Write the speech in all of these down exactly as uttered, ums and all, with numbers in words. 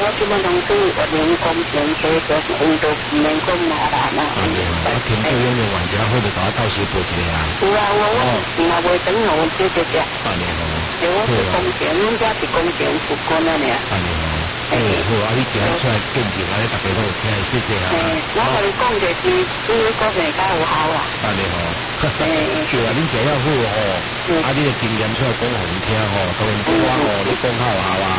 我基本上是我人工平，所以就是运动唔能够拿啦那。 啊，天哥用用完之后，或者搞到时补一个啊。 有啊，我我唔係會等我姐姐姐。 啊，你好。 有我是工錢，人家是工錢不過那呢。 啊，你好。誒，好啊，你今日出來見證啊，你特別好聽，謝謝啊。 我同你講就是呢個人家好好啊。啊， 你好。誒，叫啊，恁這樣好哦。啊，你嘅經驗出來講好聽哦，當然講話哦，你講好好啊。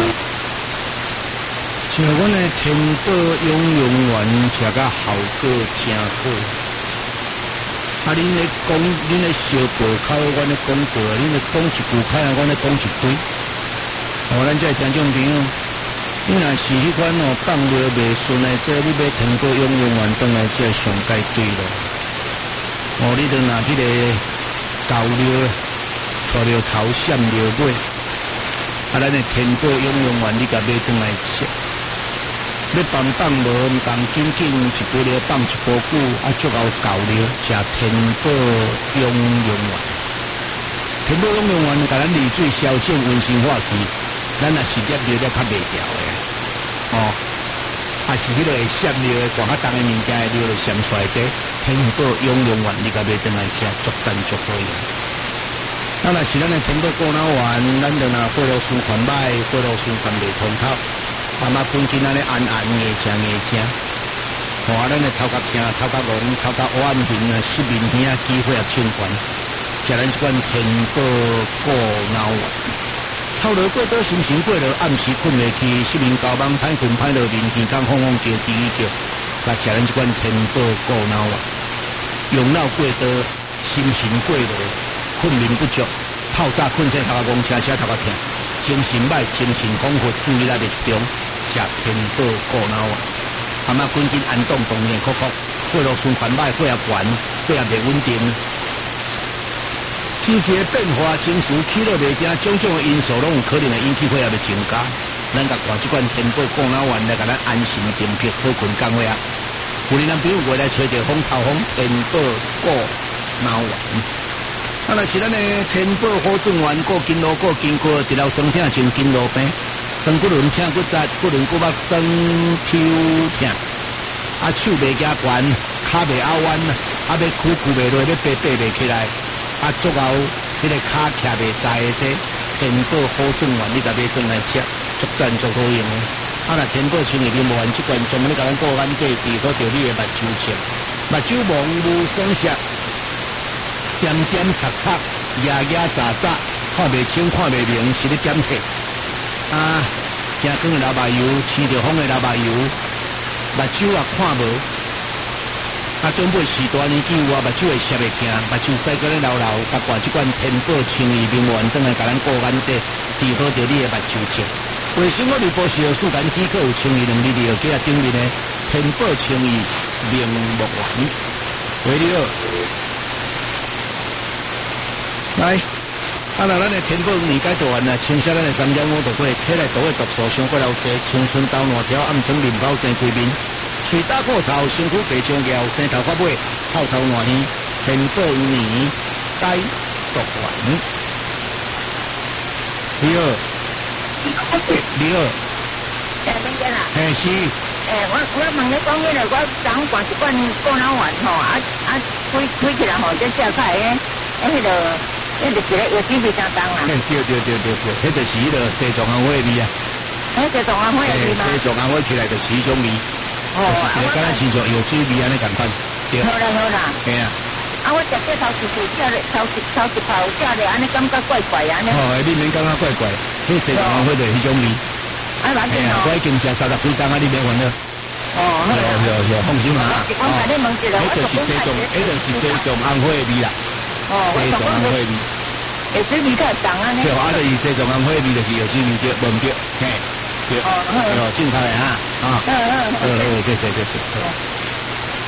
像阮的天宝永永園食甲效果真好，啊！恁咧講，恁咧小報口，阮咧講過，恁咧講一句開啊，阮咧講一堆。哦，咱這聽眾朋友，你若是迄款哦放料袂順的，這你買天寶永永園轉來這上界對咯。哦，你著拿迄個舊料，材料頭閃料尾，啊！咱的天寶永永園你甲買轉來食。你放放無，毋共緊緊一杯料放一波久，啊，足夠夠料，食天寶永永園。天寶永永園，甲咱利水消暑、溫馨化氣，咱也是粒料咧較袂掉嘅，哦，啊是迄個會閃料嘅，掛較重嘅物件嘅料就閃出來這天寶永永園，你甲買轉來食，足讚足好嘅。啊，若是咱嘅天寶果腦丸，咱就拿過路酸款買，過路酸款袂通透。阿媽本身安尼安安硬正硬正，看咱的頭殼疼、頭殼紅、頭殼彎形啊，失明耳啊，機會也清懸。食咱這款天寶果腦丸，操勞過多，心情過落，暗時困袂去，失眠高夢，歹困歹落眠，天空風風叫吱叫，甲食咱這款天寶果腦丸，用腦過多，心情過落，困眠不足，透早困醒頭殼戇，車車頭殼疼。精神歹，精神恍惚，注意力集中，食天寶果腦丸。阿媽趕緊安頓動面曲曲，血路循環歹，血壓懸，血壓袂穩定。天氣的變化，情緒起落袂定，種種的因素攏有可能會引起血壓的增加。咱甲看這款天寶果腦丸來甲咱安心定魄，好困講話。有哩咱朋友過來找着風頭風天寶果腦丸。啊！若是咱的天寶好轉丸，過筋絡過筋骨，直流酸痛像筋絡病，酸骨輪痛骨折，骨輪骨脈酸抽痛，啊手袂夾懸，骹袂拗彎，啊要屈屈袂落，要爬爬袂起來，啊足後迄個骹徛袂在的這天寶好轉丸，你甲買轉來食，足讚足好用的。啊！若天寶像入面無丸這罐，專門你甲咱過眼底，治好着你的目睭赤，目睭蒙霧酸澀。點點擦擦，壓壓雜雜，看袂清，看袂明，是咧點體。啊，行光的老目油，吹着風的老目油，目睭也看無。啊，長輩時大年紀有啊，目睭會澀會疼，目睭洗過咧流流，甲掛這款天寶清怡明丸轉來，甲咱過眼底，治好着你的目睭赤。衛生我哋報時有四間機構有清怡能力了，加頂面的天寶清怡明目丸，為了。來，啊！那咱的天寶年解做完啦，清洗咱的三焦五毒果，體內毒的毒素上過了濟，青春痘爛條，暗瘡淋包生規面，喙打過臭，身軀白脹尿，生頭髮尾，臭頭爛耳，天寶年解毒丸。你好，你好，誒，邊間啊？誒，是。誒，我我問你講嘢啦，我昨昏掛一罐果腦丸吼，啊啊，開開起來吼，這食起來誒，迄個。迄就是咧藥水味相當啦。對對對對對，迄就是迄個西藏紅花味啊。迄西藏紅花味嘛。西藏紅花起來就是迄種味。哦。就是跟咱親像藥水味安尼共款。好啦好啦。嘿啊。啊，我食這頭一次食咧，頭一頭一包食咧，安尼感覺怪怪安尼。哦，你免感覺怪怪，迄西藏紅花就是迄種味。啊，反正哦。我已經食三十幾檔啊，你免煩惱。哦。有有有，放心啦。哦。迄就是西藏，迄就是西藏紅花味啦。哦，西藏紅花味，藥水味較重啊！對，啊，就是西藏紅花味就是藥水味對，無唔對，嘿，對，哦，正確嘅哈，啊，好好好，謝謝謝謝。